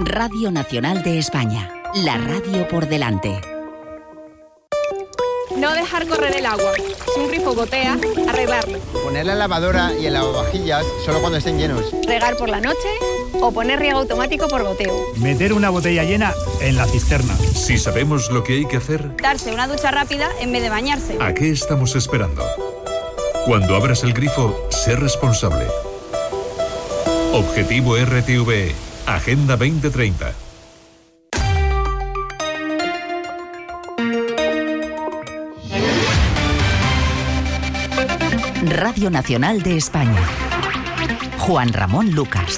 Radio Nacional de España, la radio por delante. No dejar correr el agua. Si un grifo gotea, arreglarlo. Poner la lavadora y el lavavajillas solo cuando estén llenos. Regar por la noche o poner riego automático por goteo. Meter una botella llena en la cisterna. Si sabemos lo que hay que hacer, Darse una ducha rápida en vez de bañarse. ¿a qué estamos esperando? Cuando abras el grifo, sé responsable. Objetivo RTV, Agenda 2030. Radio Nacional de España. Juan Ramón Lucas.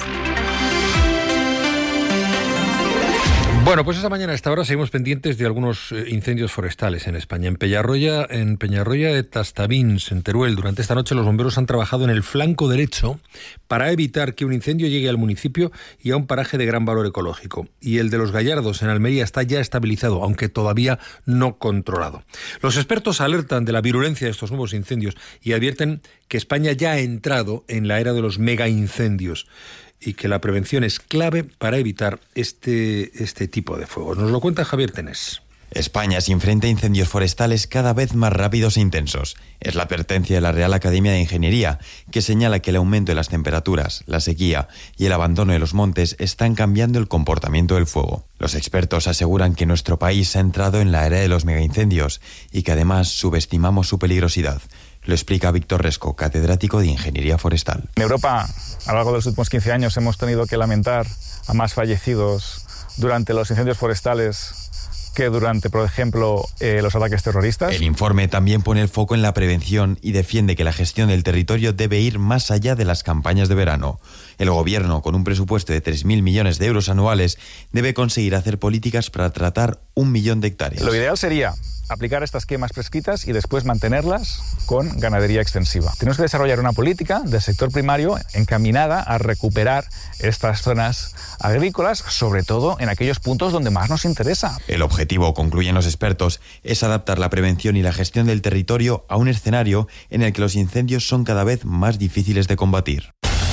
Bueno, pues esta mañana a esta hora seguimos pendientes de algunos incendios forestales en España. En Peñarroya de Tastavins, en Teruel, durante esta noche los bomberos han trabajado en el flanco derecho para evitar que un incendio llegue al municipio y a un paraje de gran valor ecológico. Y el de Los Gallardos, en Almería, está ya estabilizado, aunque todavía no controlado. Los expertos alertan de la virulencia de estos nuevos incendios y advierten que España ya ha entrado en la era de los megaincendios y que la prevención es clave para evitar este tipo de fuegos. Nos lo cuenta Javier Tenés. España se enfrenta a incendios forestales cada vez más rápidos e intensos. Es la advertencia de la Real Academia de Ingeniería, que señala que el aumento de las temperaturas, la sequía y el abandono de los montes están cambiando el comportamiento del fuego. Los expertos aseguran que nuestro país ha entrado en la era de los megaincendios y que además subestimamos su peligrosidad. Lo explica Víctor Resco, catedrático de Ingeniería Forestal. En Europa, a lo largo de los últimos 15 años, hemos tenido que lamentar a más fallecidos durante los incendios forestales que durante, por ejemplo, los ataques terroristas. El informe también pone el foco en la prevención y defiende que la gestión del territorio debe ir más allá de las campañas de verano. El Gobierno, con un presupuesto de 3.000 millones de euros anuales, debe conseguir hacer políticas para tratar 1 millón de hectáreas. Lo ideal sería aplicar estas quemas prescritas y después mantenerlas con ganadería extensiva. Tenemos que desarrollar una política del sector primario encaminada a recuperar estas zonas agrícolas, sobre todo en aquellos puntos donde más nos interesa. El objetivo, concluyen los expertos, es adaptar la prevención y la gestión del territorio a un escenario en el que los incendios son cada vez más difíciles de combatir.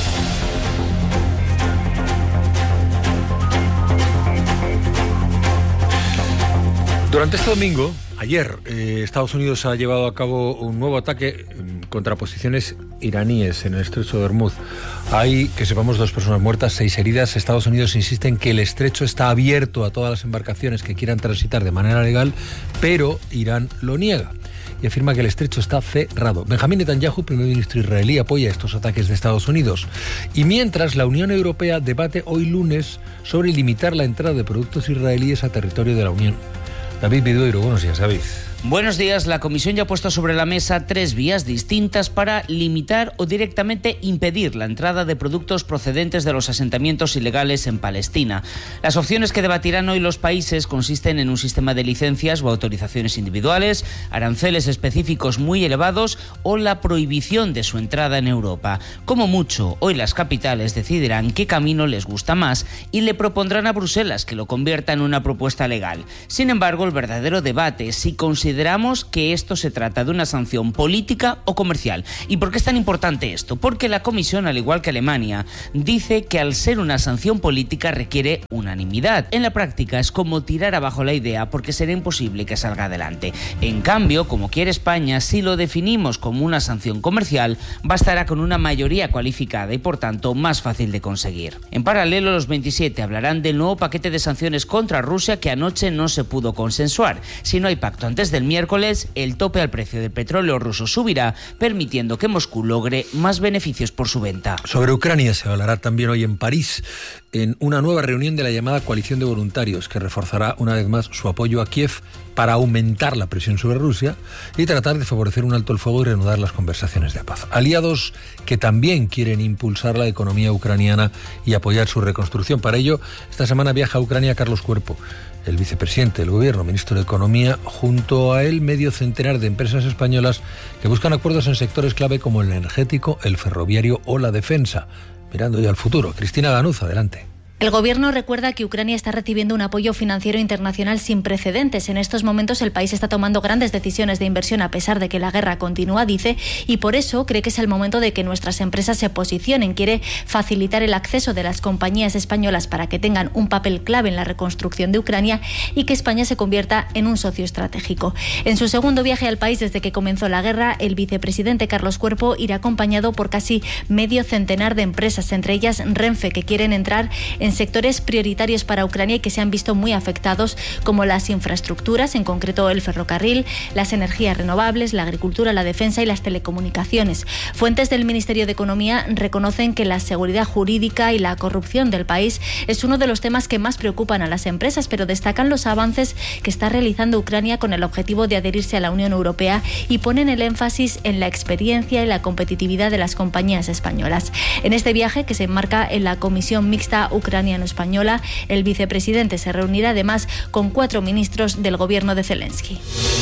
Durante este domingo, ayer, Estados Unidos ha llevado a cabo un nuevo ataque contra posiciones iraníes en el estrecho de Hormuz. Hay, que sepamos, 2 personas muertas, 6 heridas. Estados Unidos insiste en que el estrecho está abierto a todas las embarcaciones que quieran transitar de manera legal, pero Irán lo niega y afirma que el estrecho está cerrado. Benjamín Netanyahu, primer ministro israelí, apoya estos ataques de Estados Unidos. Y mientras, la Unión Europea debate hoy lunes sobre limitar la entrada de productos israelíes a territorio de la Unión. David Vidueiro, buenos días, David. Buenos días. La Comisión ya ha puesto sobre la mesa 3 vías distintas para limitar o directamente impedir la entrada de productos procedentes de los asentamientos ilegales en Palestina. Las opciones que debatirán hoy los países consisten en un sistema de licencias o autorizaciones individuales, aranceles específicos muy elevados o la prohibición de su entrada en Europa. Como mucho, hoy las capitales decidirán qué camino les gusta más y le propondrán a Bruselas que lo convierta en una propuesta legal. Sin embargo, el verdadero debate es si consideramos que esto se trata de una sanción política o comercial. ¿Y por qué es tan importante esto? Porque la Comisión, al igual que Alemania, dice que al ser una sanción política requiere unanimidad. En la práctica es como tirar abajo la idea porque será imposible que salga adelante. En cambio, como quiere España, si lo definimos como una sanción comercial, bastará con una mayoría cualificada y por tanto más fácil de conseguir. En paralelo, los 27 hablarán del nuevo paquete de sanciones contra Rusia que anoche no se pudo consensuar. Si no hay pacto antes del miércoles, el tope al precio del petróleo ruso subirá, permitiendo que Moscú logre más beneficios por su venta. Sobre Ucrania se hablará también hoy en París, en una nueva reunión de la llamada Coalición de Voluntarios, que reforzará una vez más su apoyo a Kiev para aumentar la presión sobre Rusia y tratar de favorecer un alto el fuego y reanudar las conversaciones de paz. Aliados que también quieren impulsar la economía ucraniana y apoyar su reconstrucción. Para ello, esta semana viaja a Ucrania Carlos Cuerpo, el vicepresidente del Gobierno, ministro de Economía, junto a él medio centenar de empresas españolas que buscan acuerdos en sectores clave como el energético, el ferroviario o la defensa. Mirando ya al futuro. Cristina Ganuza, adelante. El gobierno recuerda que Ucrania está recibiendo un apoyo financiero internacional sin precedentes. En estos momentos el país está tomando grandes decisiones de inversión a pesar de que la guerra continúa, dice, y por eso cree que es el momento de que nuestras empresas se posicionen. Quiere facilitar el acceso de las compañías españolas para que tengan un papel clave en la reconstrucción de Ucrania y que España se convierta en un socio estratégico. En su segundo viaje al país desde que comenzó la guerra, el vicepresidente Carlos Cuerpo irá acompañado por casi medio centenar de empresas, entre ellas Renfe, que quieren entrar en sectores prioritarios para Ucrania y que se han visto muy afectados, como las infraestructuras, en concreto el ferrocarril, las energías renovables, la agricultura, la defensa y las telecomunicaciones. Fuentes del Ministerio de Economía reconocen que la seguridad jurídica y la corrupción del país es uno de los temas que más preocupan a las empresas, pero destacan los avances que está realizando Ucrania con el objetivo de adherirse a la Unión Europea y ponen el énfasis en la experiencia y la competitividad de las compañías españolas. En este viaje, que se enmarca en la Comisión Mixta Ucraniano-Española, el vicepresidente se reunirá además con 4 ministros del gobierno de Zelensky.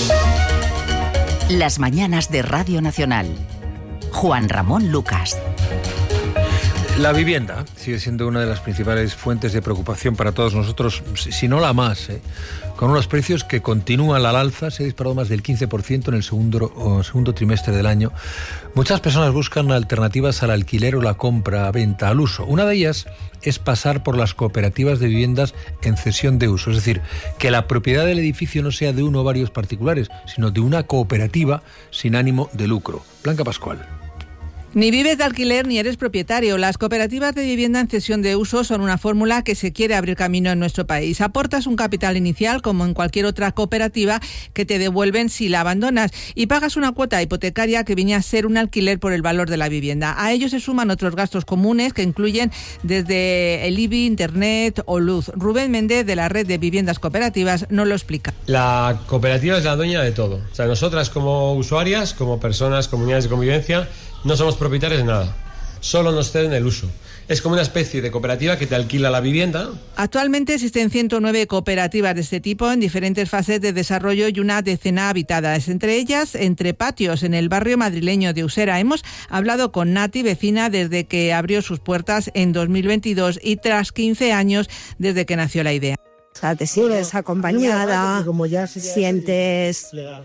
Las mañanas de Radio Nacional. Juan Ramón Lucas. La vivienda sigue siendo una de las principales fuentes de preocupación para todos nosotros, si no la más, con unos precios que continúan al alza. Se ha disparado más del 15% en el segundo trimestre del año. Muchas personas buscan alternativas al alquiler o la compra-venta al uso. Una de ellas es pasar por las cooperativas de viviendas en cesión de uso, es decir, que la propiedad del edificio no sea de uno o varios particulares, sino de una cooperativa sin ánimo de lucro. Blanca Pascual. Ni vives de alquiler ni eres propietario. Las cooperativas de vivienda en cesión de uso son una fórmula que se quiere abrir camino en nuestro país. Aportas un capital inicial, como en cualquier otra cooperativa, que te devuelven si la abandonas, y pagas una cuota hipotecaria que viene a ser un alquiler por el valor de la vivienda. A ello se suman otros gastos comunes que incluyen desde el IBI, internet o luz. Rubén Méndez, de la Red de Viviendas Cooperativas, nos lo explica. La cooperativa es la dueña de todo. O sea, nosotras como usuarias, como personas, comunidades de convivencia, no somos propietarios de nada, solo nos ceden el uso. Es como una especie de cooperativa que te alquila la vivienda. Actualmente existen 109 cooperativas de este tipo en diferentes fases de desarrollo y una decena habitadas, entre ellas Entre Patios, en el barrio madrileño de Usera. Hemos hablado con Nati, vecina desde que abrió sus puertas en 2022 y tras 15 años desde que nació la idea. O sea, te sientes acompañada, sientes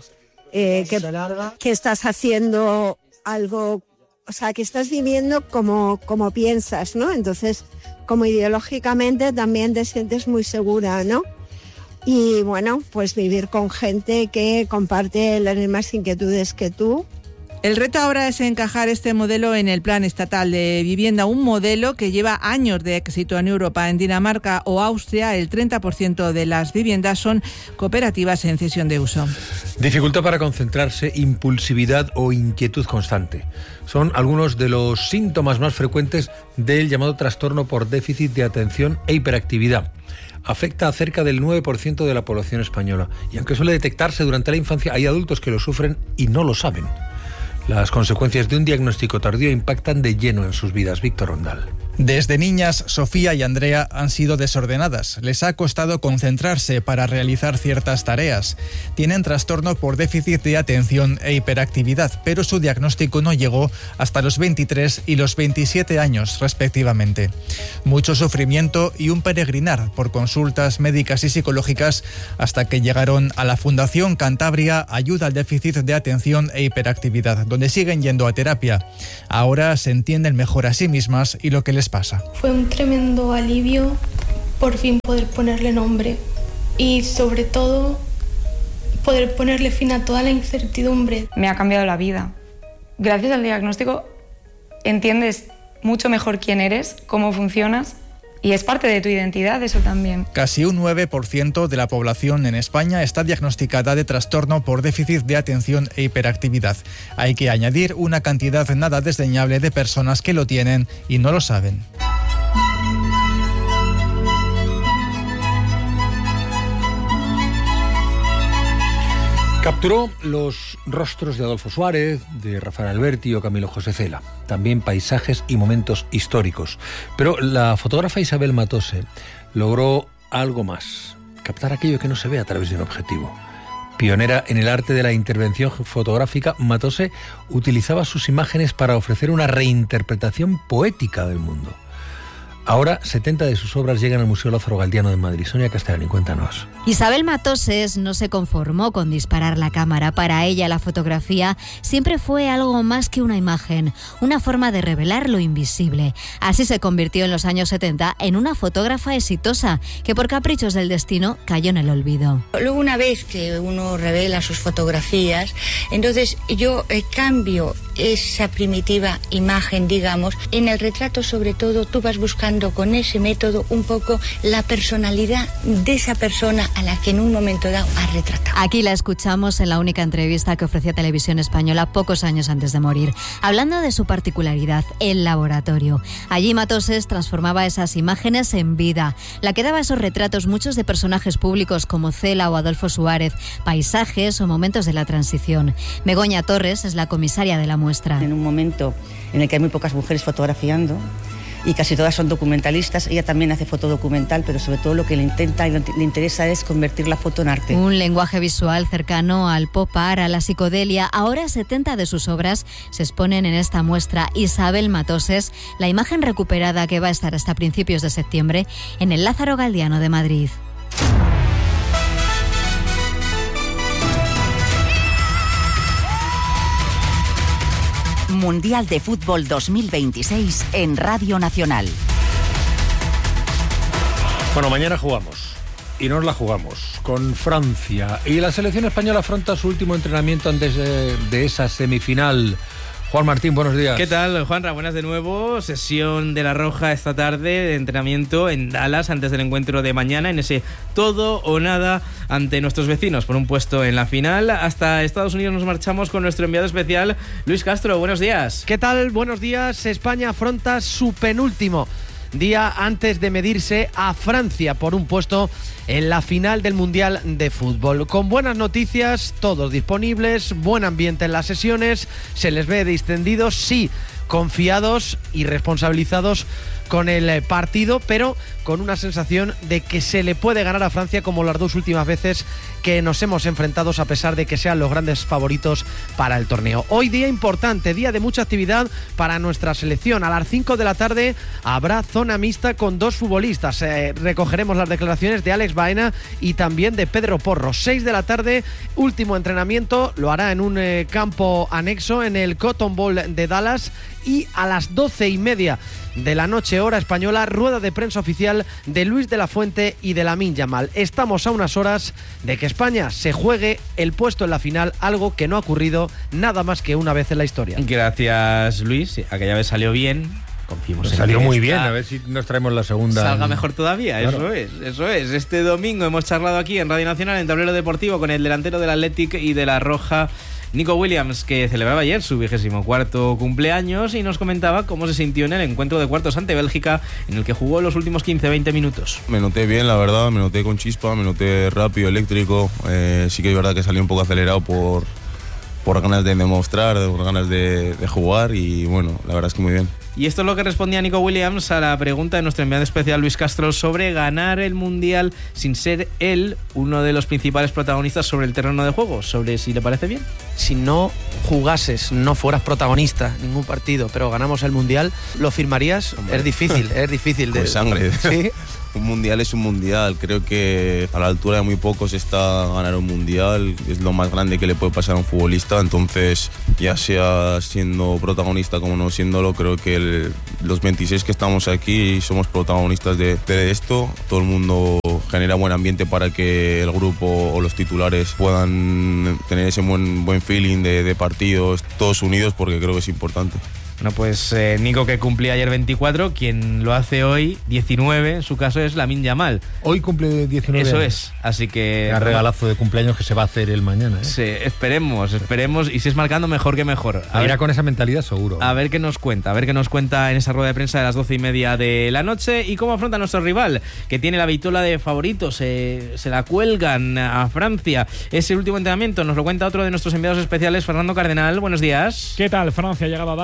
que estás haciendo algo, o sea, que estás viviendo como piensas, ¿no? Entonces, como ideológicamente también te sientes muy segura, ¿no? Y bueno, pues vivir con gente que comparte las mismas inquietudes que tú. El reto ahora es encajar este modelo en el Plan Estatal de Vivienda, un modelo que lleva años de éxito en Europa. En Dinamarca o Austria, el 30% de las viviendas son cooperativas en cesión de uso. Dificultad para concentrarse, impulsividad o inquietud constante. Son algunos de los síntomas más frecuentes del llamado trastorno por déficit de atención e hiperactividad. Afecta a cerca del 9% de la población española. Y aunque suele detectarse durante la infancia, hay adultos que lo sufren y no lo saben. Las consecuencias de un diagnóstico tardío impactan de lleno en sus vidas. Víctor Rondal. Desde niñas, Sofía y Andrea han sido desordenadas. Les ha costado concentrarse para realizar ciertas tareas. Tienen trastorno por déficit de atención e hiperactividad, pero su diagnóstico no llegó hasta los 23 y los 27 años, respectivamente. Mucho sufrimiento y un peregrinar por consultas médicas y psicológicas hasta que llegaron a la Fundación Cantabria Ayuda al Déficit de Atención e Hiperactividad, donde siguen yendo a terapia. Ahora se entienden mejor a sí mismas y lo que les pasa. Fue un tremendo alivio por fin poder ponerle nombre y sobre todo poder ponerle fin a toda la incertidumbre. Me ha cambiado la vida. Gracias al diagnóstico entiendes mucho mejor quién eres, cómo funcionas y es parte de tu identidad eso también. Casi un 9% de la población en España está diagnosticada de trastorno por déficit de atención e hiperactividad. Hay que añadir una cantidad nada desdeñable de personas que lo tienen y no lo saben. Capturó los rostros de Adolfo Suárez, de Rafael Alberti o Camilo José Cela, también paisajes y momentos históricos. Pero la fotógrafa Isabel Matose logró algo más, captar aquello que no se ve a través de un objetivo. Pionera en el arte de la intervención fotográfica, Matose utilizaba sus imágenes para ofrecer una reinterpretación poética del mundo. Ahora 70 de sus obras llegan al Museo Lázaro Galdiano de Madrid. Sonia Castellani, cuéntanos. Isabel Matoses no se conformó con disparar la cámara. Para ella la fotografía siempre fue algo más que una imagen, una forma de revelar lo invisible. Así se convirtió en los años 70 en una fotógrafa exitosa que por caprichos del destino cayó en el olvido. Luego, una vez que uno revela sus fotografías, entonces yo cambio esa primitiva imagen, digamos. En el retrato, sobre todo, tú vas buscando con ese método un poco la personalidad de esa persona a la que en un momento dado has retratado. Aquí la escuchamos en la única entrevista que ofrecía Televisión Española pocos años antes de morir, hablando de su particularidad, el laboratorio. Allí Matoses transformaba esas imágenes en vida. La que daba esos retratos, muchos de personajes públicos como Cela o Adolfo Suárez, paisajes o momentos de la transición. Begoña Torres es la comisaria de la muestra. En un momento en el que hay muy pocas mujeres fotografiando, y casi todas son documentalistas. Ella también hace fotodocumental, pero sobre todo lo que le intenta y le interesa es convertir la foto en arte. Un lenguaje visual cercano al pop art, a la psicodelia. Ahora 70 de sus obras se exponen en esta muestra. Isabel Matoses, la imagen recuperada que va a estar hasta principios de septiembre en el Lázaro Galdiano de Madrid. Mundial de Fútbol 2026 en Radio Nacional. Bueno, mañana jugamos. Y nos la jugamos con Francia. Y la selección española afronta su último entrenamiento antes de esa semifinal. Juan Martín, buenos días. ¿Qué tal, Juanra? Buenas de nuevo. Sesión de La Roja esta tarde de entrenamiento en Dallas antes del encuentro de mañana, en ese todo o nada ante nuestros vecinos por un puesto en la final. Hasta Estados Unidos nos marchamos con nuestro enviado especial, Luis Castro. Buenos días. ¿Qué tal? Buenos días. España afronta su penúltimo día antes de medirse a Francia por un puesto en la final del Mundial de Fútbol. Con buenas noticias, todos disponibles, buen ambiente en las sesiones, se les ve distendidos, sí, confiados y responsabilizados con el partido, pero con una sensación de que se le puede ganar a Francia como las dos últimas veces que nos hemos enfrentado, a pesar de que sean los grandes favoritos para el torneo. Hoy día importante, día de mucha actividad para nuestra selección. A las 5 de la tarde habrá zona mixta con dos futbolistas. Recogeremos las declaraciones de Alex Baena y también de Pedro Porro. 6 de la tarde, último entrenamiento, lo hará en un campo anexo en el Cotton Bowl de Dallas. Y a las 12:30 de la noche, hora española, rueda de prensa oficial de Luis de la Fuente y de Lamine Yamal. Estamos a unas horas de que España se juegue el puesto en la final, algo que no ha ocurrido nada más que una vez en la historia. Gracias, Luis. Aquella vez salió bien. Confiemos en salió que muy bien, a ver si nos traemos la segunda. Salga mejor todavía, claro. Eso es. Este domingo hemos charlado aquí en Radio Nacional, en Tablero Deportivo, con el delantero del Athletic y de La Roja, Nico Williams, que celebraba ayer su 24º cumpleaños y nos comentaba cómo se sintió en el encuentro de cuartos ante Bélgica, en el que jugó los últimos 15-20 minutos. Me noté bien, la verdad, me noté con chispa, me noté rápido, eléctrico. Sí que es verdad que salí un poco acelerado por ganas de demostrar, por ganas de jugar y bueno, la verdad es que muy bien. Y esto es lo que respondía Nico Williams a la pregunta de nuestro enviado especial Luis Castro sobre ganar el Mundial sin ser él uno de los principales protagonistas sobre el terreno de juego, sobre si le parece bien. Si no jugases, no fueras protagonista en ningún partido, pero ganamos el Mundial, ¿lo firmarías? Hombre. Es difícil. Con sangre. ¿Sí? Un Mundial es un Mundial. Creo que a la altura de muy pocos está ganar un Mundial. Es lo más grande que le puede pasar a un futbolista. Entonces, ya sea siendo protagonista como no siéndolo, creo que los 26 que estamos aquí somos protagonistas de esto. Todo el mundo genera buen ambiente para que el grupo o los titulares puedan tener ese buen feeling de partidos, todos unidos, porque creo que es importante. Bueno, pues Nico, que cumplía ayer 24, quien lo hace hoy 19, en su caso es Lamine Yamal. Hoy cumple 19 Eso años. es, así que... Un regalazo de cumpleaños que se va a hacer el mañana, ¿eh? Sí, esperemos, y si es marcando, mejor que mejor. Irá con esa mentalidad seguro. A ver qué nos cuenta, en esa rueda de prensa de las 12:30 de la noche y cómo afronta a nuestro rival, que tiene la vitola de favorito, se la cuelgan a Francia. Ese último entrenamiento nos lo cuenta otro de nuestros enviados especiales, Fernando Cardenal. Buenos días. ¿Qué tal? Francia ha llegado a Dallas sin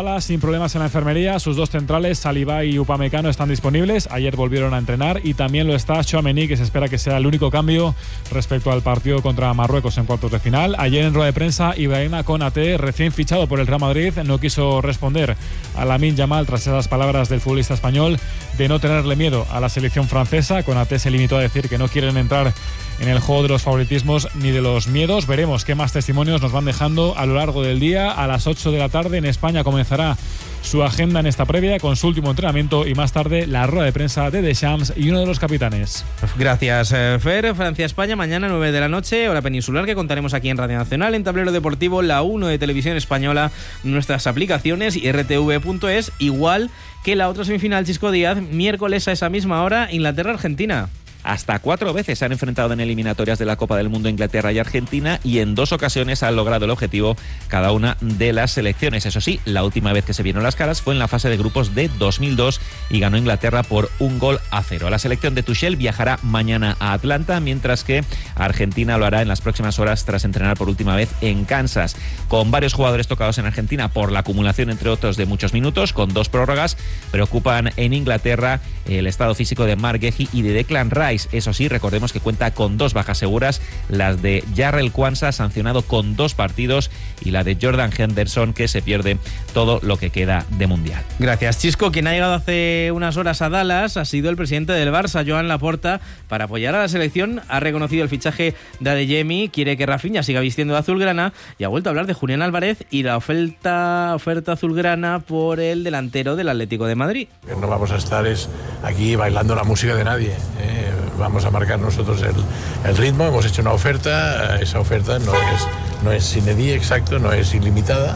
problemas en la enfermería. Sus 2 centrales, Saliba y Upamecano, están disponibles. Ayer volvieron a entrenar y también lo está Tchouaméni, que se espera que sea el único cambio respecto al partido contra Marruecos en cuartos de final. Ayer en rueda de prensa, Ibrahima Konaté, recién fichado por el Real Madrid, no quiso responder a Lamine Yamal tras esas palabras del futbolista español de no tenerle miedo a la selección francesa. Konaté se limitó a decir que no quieren entrar en el juego de los favoritismos ni de los miedos. Veremos qué más testimonios nos van dejando a lo largo del día. A las 8 de la tarde en España comenzará su agenda en esta previa con su último entrenamiento y más tarde la rueda de prensa de Deschamps y uno de los capitanes. Gracias, Fer. Francia-España mañana 9 de la noche, hora peninsular, que contaremos aquí en Radio Nacional, en Tablero Deportivo, la 1 de Televisión Española, nuestras aplicaciones y rtv.es, igual que la otra semifinal, Chisco Díaz, miércoles a esa misma hora, Inglaterra-Argentina. Hasta 4 veces se han enfrentado en eliminatorias de la Copa del Mundo Inglaterra y Argentina y en 2 ocasiones han logrado el objetivo cada una de las selecciones. Eso sí, la última vez que se vieron las caras fue en la fase de grupos de 2002 y ganó Inglaterra por 1-0. La selección de Tuchel viajará mañana a Atlanta, mientras que Argentina lo hará en las próximas horas tras entrenar por última vez en Kansas. Con varios jugadores tocados en Argentina por la acumulación, entre otros, de muchos minutos, con 2 prórrogas, preocupan en Inglaterra el estado físico de Marc Guehi y de Declan Rice. Eso sí, recordemos que cuenta con 2 bajas seguras, las de Jarrell Quansah, sancionado con 2 partidos, y la de Jordan Henderson, que se pierde todo lo que queda de Mundial. Gracias, Chisco. Quien ha llegado hace unas horas a Dallas ha sido el presidente del Barça, Joan Laporta, para apoyar a la selección. Ha reconocido el fichaje de Adeyemi, quiere que Rafinha siga vistiendo de azulgrana y ha vuelto a hablar de Julián Álvarez y la oferta azulgrana por el delantero del Atlético de Madrid. No vamos a estar aquí bailando la música de nadie, Vamos a marcar nosotros el ritmo. Hemos hecho una oferta, esa oferta no es sine die, exacto, no es ilimitada,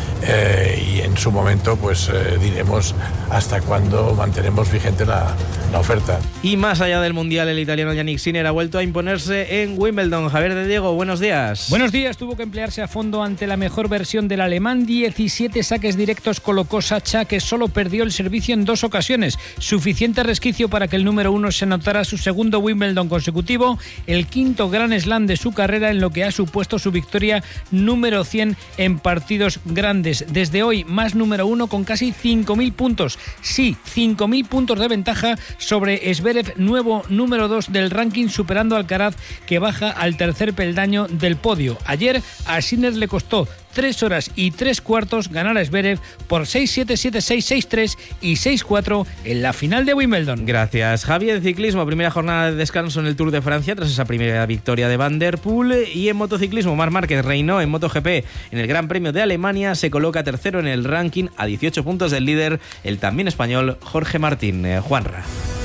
y en su momento pues diremos hasta cuándo mantenemos vigente la oferta. Y más allá del Mundial, el italiano Yannick Sinner ha vuelto a imponerse en Wimbledon. Javier de Diego, buenos días. Buenos días. Tuvo que emplearse a fondo ante la mejor versión del alemán. 17 saques directos colocó Sacha, que solo perdió el servicio en 2 ocasiones. Suficiente resquicio para que el número 1 se anotara su segundo Wimbledon consecutivo, el 5º Grand Slam de su carrera, en lo que ha supuesto su victoria número 100 en partidos grandes. Desde hoy, más número 1 con casi 5.000 puntos. Sí, 5.000 puntos de ventaja sobre Zverev, nuevo número 2 del ranking, superando a Alcaraz, que baja al 3er peldaño del podio. Ayer a Sinner le costó 3 horas y 3 cuartos ganar a Zverev por 6-7, 7-6, 6-3 y 6-4 en la final de Wimbledon. Gracias, Javi. En ciclismo, primera jornada de descanso en el Tour de Francia tras esa primera victoria de Van der Poel. Y en motociclismo, Marc Márquez reinó en MotoGP en el Gran Premio de Alemania, se coloca 3º en el ranking a 18 puntos del líder, el también español Jorge Martín. Juanra.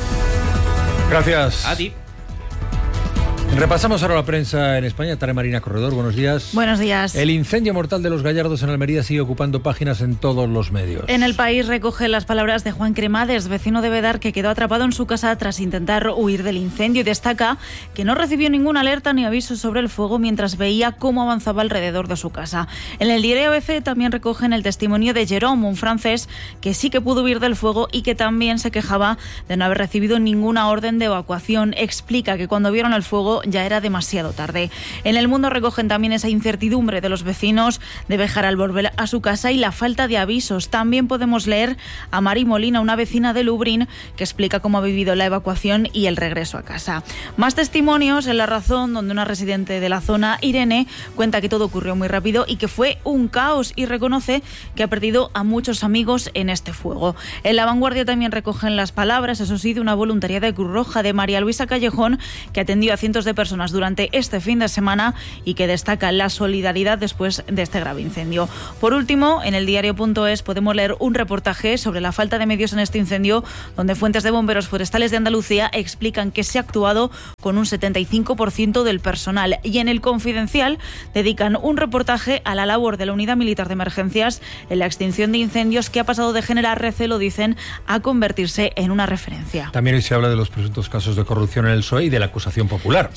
Gracias. A ti. Repasamos ahora la prensa en España. Tarea Marina Corredor, buenos días. Buenos días. El incendio mortal de los Gallardos en Almería sigue ocupando páginas en todos los medios. En El País recoge las palabras de Juan Cremades, vecino de Bedar, que quedó atrapado en su casa tras intentar huir del incendio, y destaca que no recibió ninguna alerta ni aviso sobre el fuego mientras veía cómo avanzaba alrededor de su casa. En el diario ABC también recogen el testimonio de Jérôme, un francés que sí que pudo huir del fuego y que también se quejaba de no haber recibido ninguna orden de evacuación. Explica que cuando vieron el fuego ya era demasiado tarde. En El Mundo recogen también esa incertidumbre de los vecinos de Béjar al volver a su casa y la falta de avisos. También podemos leer a Mari Molina, una vecina de Lublin, que explica cómo ha vivido la evacuación y el regreso a casa. Más testimonios en La Razón, donde una residente de la zona, Irene, cuenta que todo ocurrió muy rápido y que fue un caos, y reconoce que ha perdido a muchos amigos en este fuego. En La Vanguardia también recogen las palabras, eso sí, de una voluntaria de Cruz Roja, de María Luisa Callejón, que atendió a cientos de personas durante este fin de semana y que destaca la solidaridad después de este grave incendio. Por último, en el diario.es podemos leer un reportaje sobre la falta de medios en este incendio, donde fuentes de bomberos forestales de Andalucía explican que se ha actuado con un 75% del personal. Y en El Confidencial dedican un reportaje a la labor de la Unidad Militar de Emergencias en la extinción de incendios, que ha pasado de generar recelo, dicen, a convertirse en una referencia. También hoy se habla de los presuntos casos de corrupción en el PSOE y de la acusación popular.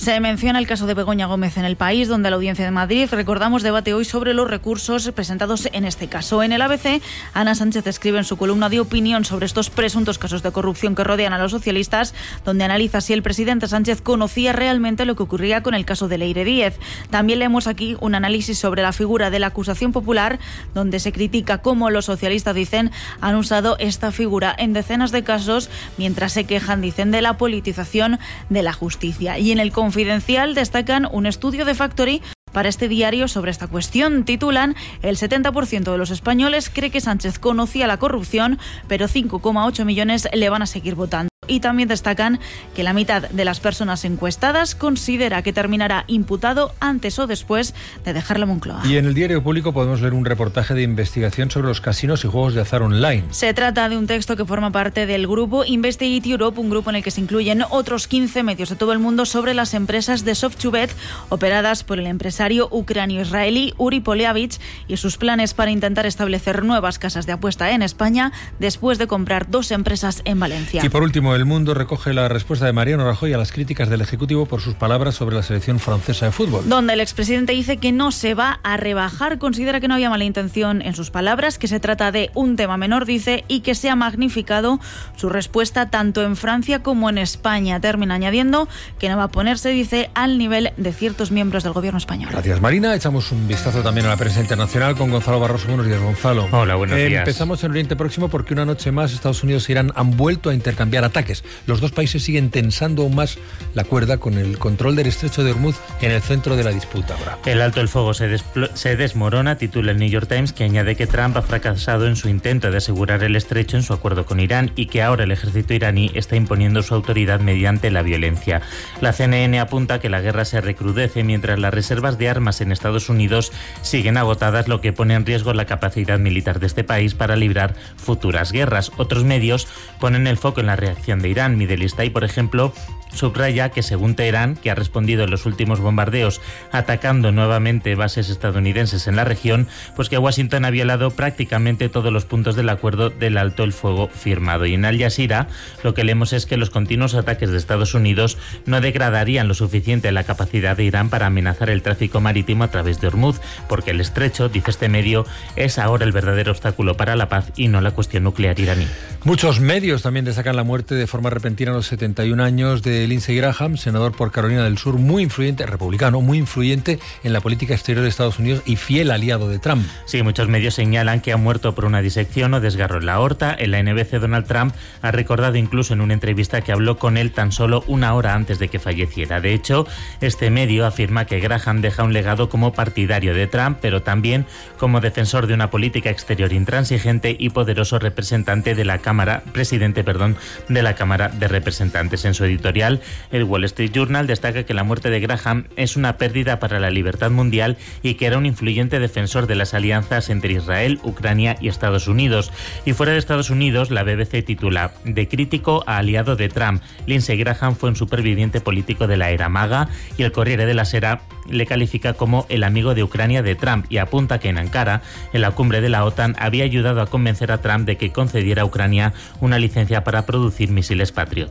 Se menciona el caso de Begoña Gómez en El País, donde la Audiencia de Madrid, recordamos, debate hoy sobre los recursos presentados en este caso. En el ABC, Ana Sánchez escribe en su columna de opinión sobre estos presuntos casos de corrupción que rodean a los socialistas, donde analiza si el presidente Sánchez conocía realmente lo que ocurría con el caso de Leire Díez. También leemos aquí un análisis sobre la figura de la acusación popular, donde se critica cómo los socialistas, dicen, han usado esta figura en decenas de casos, mientras se quejan, dicen, de la politización de la justicia. Y en el Confidencial destacan un estudio de Factory para este diario sobre esta cuestión. Titulan: el 70% de los españoles cree que Sánchez conocía la corrupción, pero 5,8 millones le van a seguir votando. Y también destacan que la mitad de las personas encuestadas considera que terminará imputado antes o después de dejar la Moncloa. Y en el Diario Público podemos leer un reportaje de investigación sobre los casinos y juegos de azar online. Se trata de un texto que forma parte del grupo Investigate Europe, un grupo en el que se incluyen otros 15 medios de todo el mundo sobre las empresas de Soft2Bet operadas por el empresario ucranio-israelí Uri Poliavich y sus planes para intentar establecer nuevas casas de apuesta en España después de comprar 2 empresas en Valencia. Y por último, El Mundo recoge la respuesta de Mariano Rajoy a las críticas del Ejecutivo por sus palabras sobre la selección francesa de fútbol. Donde el expresidente dice que no se va a rebajar, considera que no había mala intención en sus palabras, que se trata de un tema menor, dice, y que se ha magnificado su respuesta tanto en Francia como en España. Termina añadiendo que no va a ponerse, dice, al nivel de ciertos miembros del gobierno español. Gracias, Marina. Echamos un vistazo también a la prensa internacional con Gonzalo Barroso. Buenos días, Gonzalo. Hola, buenos días. Empezamos en Oriente Próximo porque una noche más Estados Unidos e Irán han vuelto a intercambiar ataques. Los dos países siguen tensando aún más la cuerda con el control del estrecho de Hormuz en el centro de la disputa ahora. El alto el fuego se desmorona, titula el New York Times, que añade que Trump ha fracasado en su intento de asegurar el estrecho en su acuerdo con Irán y que ahora el ejército iraní está imponiendo su autoridad mediante la violencia. La CNN apunta que la guerra se recrudece mientras las reservas de armas en Estados Unidos siguen agotadas, lo que pone en riesgo la capacidad militar de este país para librar futuras guerras. Otros medios ponen el foco en la reacción de Irán. Middle East Eye, por ejemplo, subraya que según Teherán, que ha respondido en los últimos bombardeos atacando nuevamente bases estadounidenses en la región, pues que Washington ha violado prácticamente todos los puntos del acuerdo del alto el fuego firmado. Y en Al Jazeera lo que leemos es que los continuos ataques de Estados Unidos no degradarían lo suficiente la capacidad de Irán para amenazar el tráfico marítimo a través de Hormuz, porque el estrecho, dice este medio, es ahora el verdadero obstáculo para la paz y no la cuestión nuclear iraní. Muchos medios también destacan la muerte de forma repentina a los 71 años de Lindsey Graham, senador por Carolina del Sur, muy influyente, republicano, muy influyente en la política exterior de Estados Unidos y fiel aliado de Trump. Sí, muchos medios señalan que ha muerto por una disección o desgarro en la aorta. En la NBC, Donald Trump ha recordado incluso en una entrevista que habló con él tan solo una hora antes de que falleciera. De hecho, este medio afirma que Graham deja un legado como partidario de Trump, pero también como defensor de una política exterior intransigente y poderoso representante de la presidente de la Cámara de Representantes. En su editorial, el Wall Street Journal destaca que la muerte de Graham es una pérdida para la libertad mundial y que era un influyente defensor de las alianzas entre Israel, Ucrania y Estados Unidos. Y fuera de Estados Unidos, la BBC titula: de crítico a aliado de Trump, Lindsey Graham fue un superviviente político de la era MAGA, y el Corriere della Sera le califica como el amigo de Ucrania de Trump y apunta que en Ankara, en la cumbre de la OTAN, había ayudado a convencer a Trump de que concediera a Ucrania una licencia para producir misiles Patriot.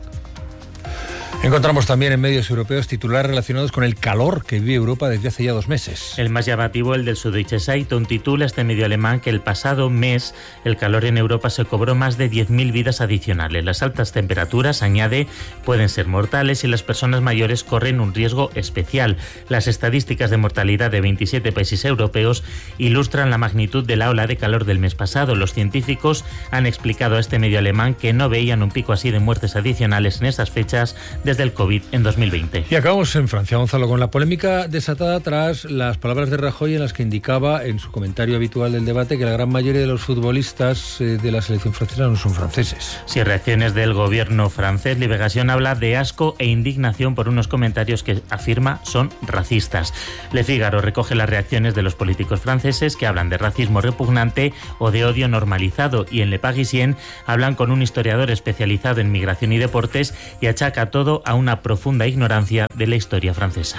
Encontramos también en medios europeos titulares relacionados con el calor que vive Europa desde hace ya 2 meses. El más llamativo, el del Süddeutsche Zeitung, titula este medio alemán que el pasado mes el calor en Europa se cobró más de 10.000 vidas adicionales. Las altas temperaturas, añade, pueden ser mortales y las personas mayores corren un riesgo especial. Las estadísticas de mortalidad de 27 países europeos ilustran la magnitud de la ola de calor del mes pasado. Los científicos han explicado a este medio alemán que no veían un pico así de muertes adicionales en estas fechas desde el COVID en 2020. Y acabamos en Francia, Gonzalo, con la polémica desatada tras las palabras de Rajoy en las que indicaba en su comentario habitual del debate que la gran mayoría de los futbolistas de la selección francesa no son franceses. Sí, reacciones del gobierno francés. Liberación habla de asco e indignación por unos comentarios que afirma son racistas. Le Figaro recoge las reacciones de los políticos franceses que hablan de racismo repugnante o de odio normalizado, y en Le Parisien hablan con un historiador especializado en migración y deportes y achaca todo a una profunda ignorancia de la historia francesa.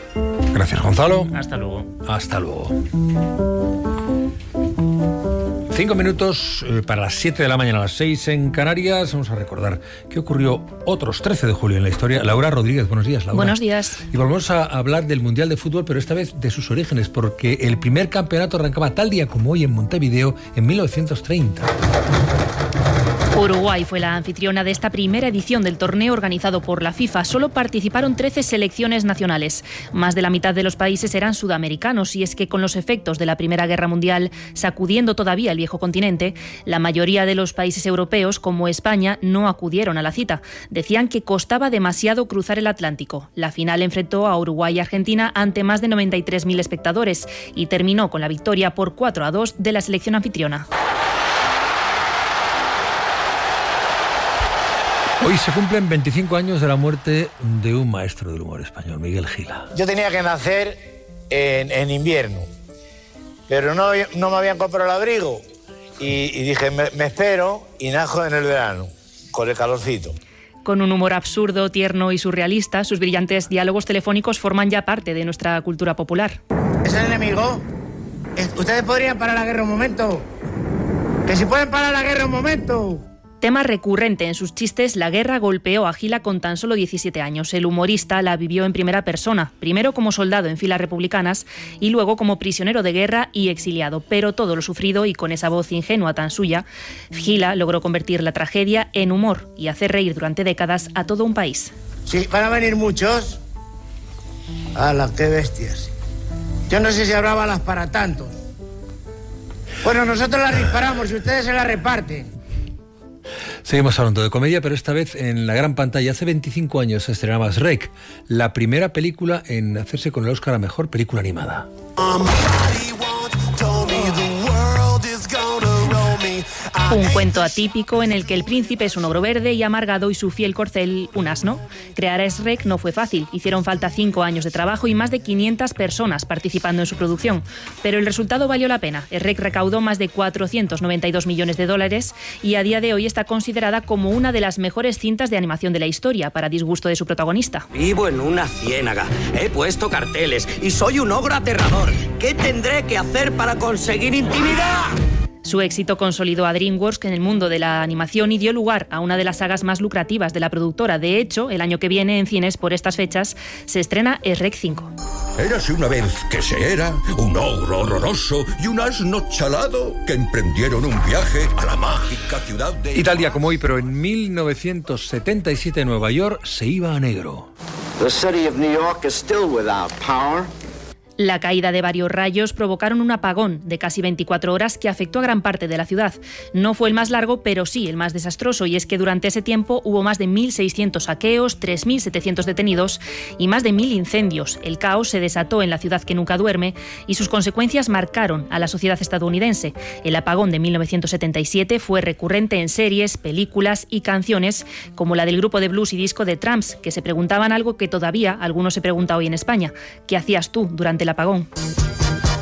Gracias, Gonzalo. Hasta luego. Hasta luego. 5 minutos para las 7 de la mañana, a las 6 en Canarias. Vamos a recordar qué ocurrió otros 13 de julio en la historia. Laura Rodríguez, buenos días, Laura. Buenos días. Y volvemos a hablar del Mundial de Fútbol, pero esta vez de sus orígenes, porque el primer campeonato arrancaba tal día como hoy en Montevideo, en 1930. Uruguay fue la anfitriona de esta primera edición del torneo organizado por la FIFA. Solo participaron 13 selecciones nacionales. Más de la mitad de los países eran sudamericanos, y es que con los efectos de la Primera Guerra Mundial sacudiendo todavía el viejo continente, la mayoría de los países europeos, como España, no acudieron a la cita. Decían que costaba demasiado cruzar el Atlántico. La final enfrentó a Uruguay y Argentina ante más de 93.000 espectadores y terminó con la victoria por 4-2 de la selección anfitriona. Hoy se cumplen 25 años de la muerte de un maestro del humor español, Miguel Gila. Yo tenía que nacer en invierno, pero no me habían comprado el abrigo y dije, me espero y najo en el verano, con el calorcito. Con un humor absurdo, tierno y surrealista, sus brillantes diálogos telefónicos forman ya parte de nuestra cultura popular. ¿Es el enemigo? ¿Ustedes podrían parar la guerra un momento? ¡Que si pueden parar la guerra un momento! Tema recurrente en sus chistes, la guerra golpeó a Gila con tan solo 17 años. El humorista la vivió en primera persona, primero como soldado en filas republicanas y luego como prisionero de guerra y exiliado. Pero todo lo sufrido y con esa voz ingenua tan suya, Gila logró convertir la tragedia en humor y hacer reír durante décadas a todo un país. Sí, van a venir muchos. ¡Hala, qué bestias! Yo no sé si habrá balas para tantos. Bueno, nosotros las disparamos y ustedes se las reparten. Seguimos hablando de comedia, pero esta vez en la gran pantalla. Hace 25 años se estrenaba Shrek, la primera película en hacerse con el Oscar a Mejor Película Animada. Un cuento atípico en el que el príncipe es un ogro verde y amargado y su fiel corcel un asno. Crear a Shrek no fue fácil. Hicieron falta 5 años de trabajo y más de 500 personas participando en su producción. Pero el resultado valió la pena. Shrek recaudó más de 492 millones de dólares y a día de hoy está considerada como una de las mejores cintas de animación de la historia, para disgusto de su protagonista. Vivo en una ciénaga, he puesto carteles y soy un ogro aterrador. ¿Qué tendré que hacer para conseguir intimidad? Su éxito consolidó a DreamWorks en el mundo de la animación y dio lugar a una de las sagas más lucrativas de la productora. De hecho, el año que viene en cines, por estas fechas, se estrena Shrek 5. Érase una vez que se era un ogro horroroso y un asno chalado que emprendieron un viaje a la mágica ciudad de... Y tal día como hoy, pero en 1977 Nueva York se iba a negro. The city of New York is still without power. La caída de varios rayos provocaron un apagón de casi 24 horas que afectó a gran parte de la ciudad. No fue el más largo, pero sí el más desastroso, y es que durante ese tiempo hubo más de 1.600 saqueos, 3.700 detenidos y más de 1.000 incendios. El caos se desató en la ciudad que nunca duerme y sus consecuencias marcaron a la sociedad estadounidense. El apagón de 1977 fue recurrente en series, películas y canciones como la del grupo de blues y disco The Tramps, que se preguntaban algo que todavía algunos se preguntan hoy en España: ¿qué hacías tú durante el apagón?